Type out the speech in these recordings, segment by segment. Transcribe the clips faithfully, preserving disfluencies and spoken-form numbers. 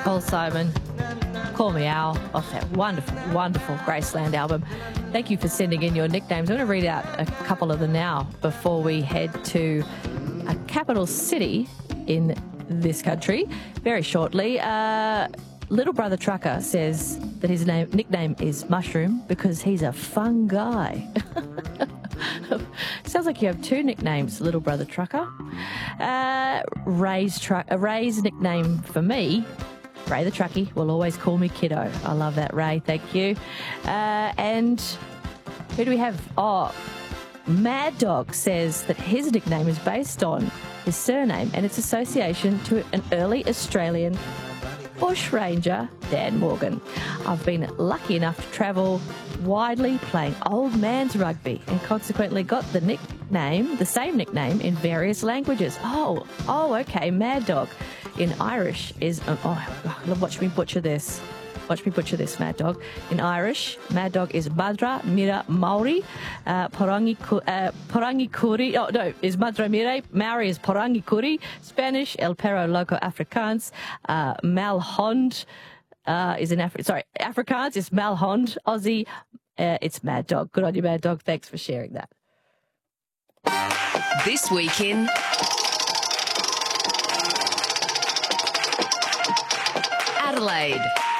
Paul Simon, Call Me Al, off that wonderful, wonderful Graceland album. Thank you for sending in your nicknames. I'm going to read out a couple of them now before we head to a capital city in this country very shortly. Uh, Little Brother Trucker says that his name nickname is Mushroom because he's a fun guy. Sounds like you have two nicknames, Little Brother Trucker. Uh, Ray's, tru- uh, Ray's nickname for me, Ray the Truckie, will always call me Kiddo. I love that, Ray. Thank you. Uh, and who do we have? Oh, Mad Dog says that his nickname is based on his surname and its association to an early Australian bushranger, Dan Morgan. I've been lucky enough to travel widely playing old man's rugby and consequently got the nickname, the same nickname in various languages. Oh, oh, okay, Mad Dog in Irish is, oh, oh watch me butcher this. Watch me butcher this, Mad Dog. In Irish, Mad Dog is Madra Mira Maori. Uh, Porangi, uh, Porangi Kuri. Oh, no, is Madra Mire. Maori is Porangi Kuri. Spanish, El Perro Loco Afrikaans. Uh, Malhond uh, is in Africa. Sorry, Afrikaans is Malhond. Aussie, uh, it's Mad Dog. Good on you, Mad Dog. Thanks for sharing that. This Week in Adelaide.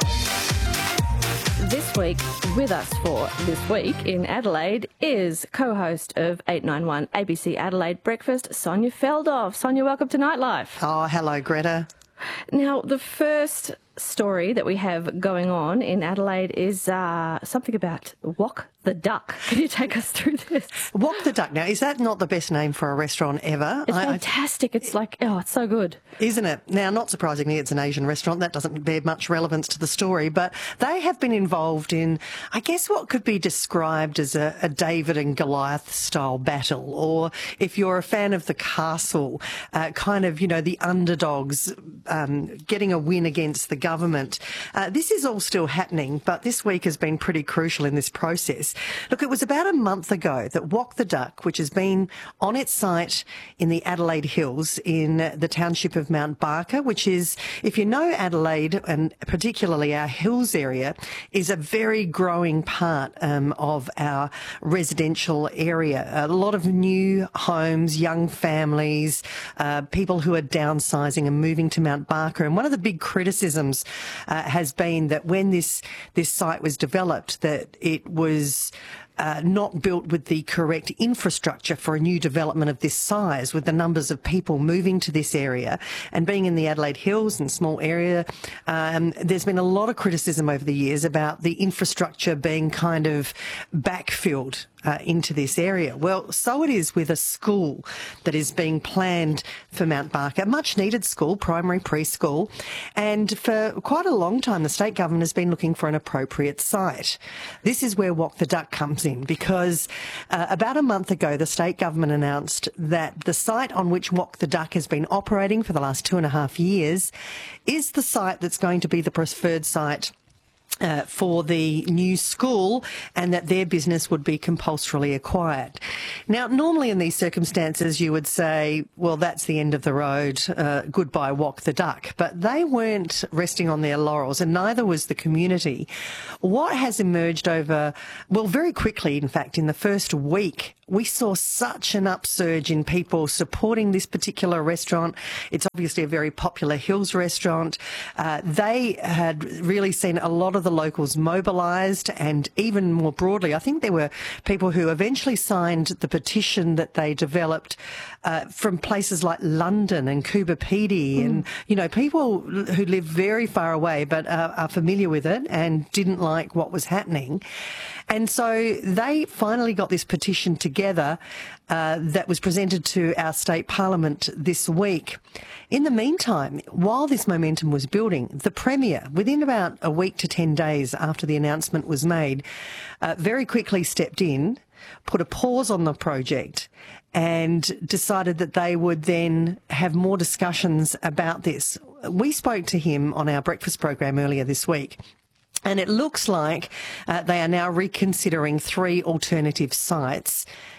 This week, with us for This Week in Adelaide is co-host of eight nine one A B C Adelaide Breakfast, Sonia Feldhoff. Sonia, welcome to Nightlife. Oh, hello, Greta. Now, the first story that we have going on in Adelaide is uh, something about Wok the Duck. Can you take us through this? Wok the Duck. Now, is that not the best name for a restaurant ever? It's I, fantastic. I, it's like, oh, it's so good. Isn't it? Now, not surprisingly, it's an Asian restaurant. That doesn't bear much relevance to the story, but they have been involved in, I guess, what could be described as a, a David and Goliath style battle, or if you're a fan of The Castle, uh, kind of, you know, the underdogs um, getting a win against the government. Uh, this is all still happening, but this week has been pretty crucial in this process. Look, it was about a month ago that Wok the Duck, which has been on its site in the Adelaide Hills in the township of Mount Barker, which is, if you know Adelaide, and particularly our hills area, is a very growing part um, of our residential area. A lot of new homes, young families, uh, people who are downsizing and moving to Mount Barker. And one of the big criticisms uh, has been that when this, this site was developed, that it was Uh, not built with the correct infrastructure for a new development of this size, with the numbers of people moving to this area and being in the Adelaide Hills and small area. Um, there's been a lot of criticism over the years about the infrastructure being kind of backfilled uh, into this area. Well, so it is with a school that is being planned for Mount Barker, a much needed school, primary preschool. And for quite a long time, the state government has been looking for an appropriate site. This is where Wok the Duck comes in, because uh, about a month ago, the state government announced that the site on which Wok the Duck has been operating for the last two and a half years is the site that's going to be the preferred site Uh, for the new school, and that their business would be compulsorily acquired. Now, normally in these circumstances, you would say, well, that's the end of the road, uh, goodbye Wok the Duck. But they weren't resting on their laurels, and neither was the community. What has emerged over, well, very quickly, in fact, in the first week, we saw such an upsurge in people supporting this particular restaurant. It's obviously a very popular Hills restaurant. Uh, they had really seen a lot of the locals mobilised, and even more broadly, I think there were people who eventually signed the petition that they developed uh, from places like London and Coober Pedy, mm. and, you know, people who live very far away but uh, are familiar with it and didn't like what was happening. And so they finally got this petition together uh, that was presented to our state parliament this week. In the meantime, while this momentum was building, the Premier, within about a week to ten days after the announcement was made, uh, very quickly stepped in, put a pause on the project, and decided that they would then have more discussions about this. We spoke to him on our breakfast program earlier this week, and it looks like uh, they are now reconsidering three alternative sites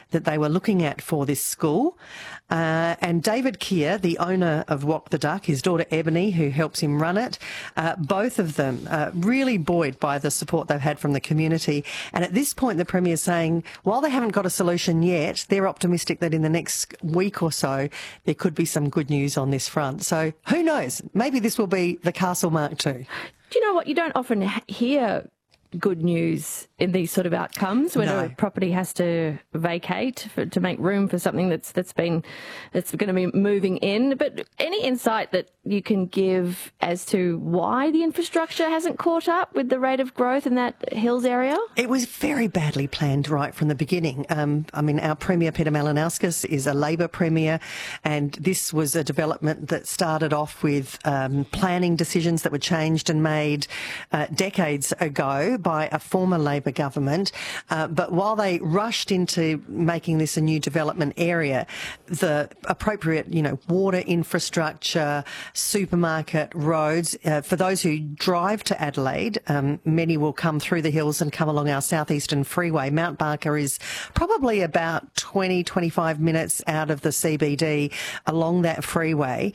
that they were looking at for this school. Uh, and David Keir, the owner of Walk the Duck, his daughter Ebony, who helps him run it, uh, both of them uh, really buoyed by the support they've had from the community. And at this point, the Premier's saying, while they haven't got a solution yet, they're optimistic that in the next week or so, there could be some good news on this front. So who knows? Maybe this will be the Castle Mark two. Do you know what? You don't often hear good news in these sort of outcomes when No. a property has to vacate for, to make room for something that's that's been that's going to be moving in. But any insight that you can give as to why the infrastructure hasn't caught up with the rate of growth in that Hills area? It was very badly planned right from the beginning. Um, I mean, our Premier, Peter Malinauskas, is a Labor Premier, and this was a development that started off with um, planning decisions that were changed and made uh, decades ago by a former Labor government. Uh, but while they rushed into making this a new development area, the appropriate, you know, water infrastructure, supermarket, roads, uh, for those who drive to Adelaide, um, many will come through the hills and come along our southeastern freeway. Mount Barker is probably about twenty, twenty-five minutes out of the C B D along that freeway,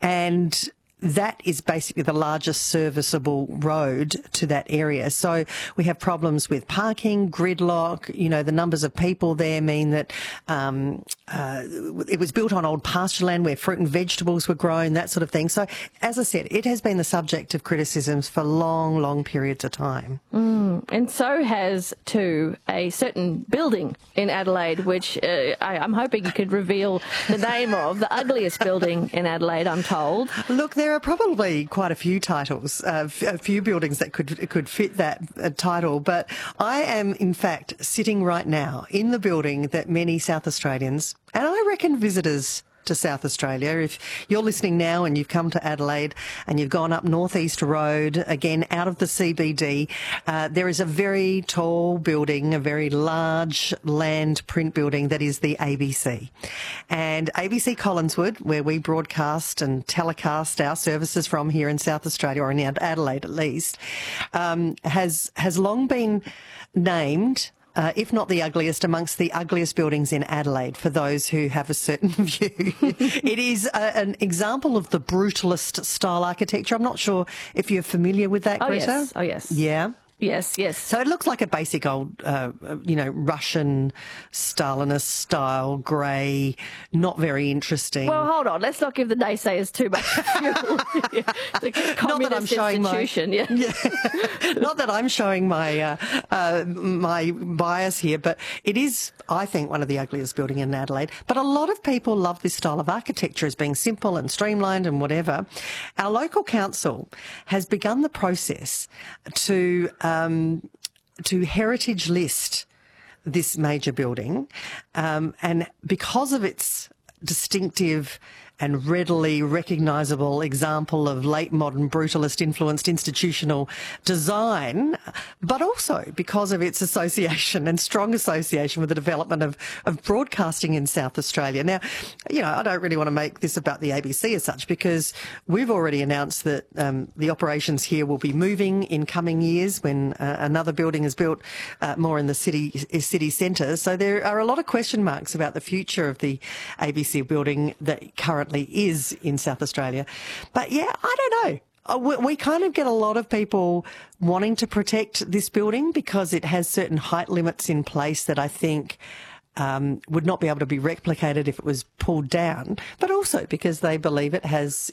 and that is basically the largest serviceable road to that area. So we have problems with parking, gridlock. You know, the numbers of people there mean that um, uh, it was built on old pasture land where fruit and vegetables were grown, that sort of thing. So, as I said, it has been the subject of criticisms for long, long periods of time. Mm, and so has, too, a certain building in Adelaide, which uh, I, I'm hoping you could reveal the name of, the ugliest building in Adelaide, I'm told. Look, there are probably quite a few titles, uh, a few buildings that could could fit that uh, title, but I am in fact sitting right now in the building that many South Australians, and I reckon visitors to South Australia, if you're listening now and you've come to Adelaide and you've gone up North East Road, again out of the C B D, uh, there is a very tall building, a very large land print building that is the A B C. And A B C Collinswood, where we broadcast and telecast our services from here in South Australia, or in Adelaide at least, um, has has long been named Uh, if not the ugliest, amongst the ugliest buildings in Adelaide, for those who have a certain view. It is a, an example of the brutalist style architecture. I'm not sure if you're familiar with that, Oh, Greta. yes. Oh, yes. Yeah. Yes, yes. So it looks like a basic old, uh, you know, Russian Stalinist style, grey, not very interesting. Well, hold on. Let's not give the naysayers too much fuel. The communist Not that I'm showing my, institution, yeah. yeah. Not that I'm showing my uh, uh, my bias here, but it is, I think, one of the ugliest buildings in Adelaide. But a lot of people love this style of architecture as being simple and streamlined and whatever. Our local council has begun the process to um, to heritage list this major building, um, and because of its distinctive and readily recognisable example of late modern brutalist influenced institutional design, but also because of its association and strong association with the development of, of broadcasting in South Australia. Now, you know, I don't really want to make this about the A B C as such, because we've already announced that um, the operations here will be moving in coming years when uh, another building is built uh, more in the city city centre. So there are a lot of question marks about the future of the A B C building that currently is in South Australia. But yeah, I don't know. We, we kind of get a lot of people wanting to protect this building because it has certain height limits in place that I think um, would not be able to be replicated if it was pulled down, but also because they believe it has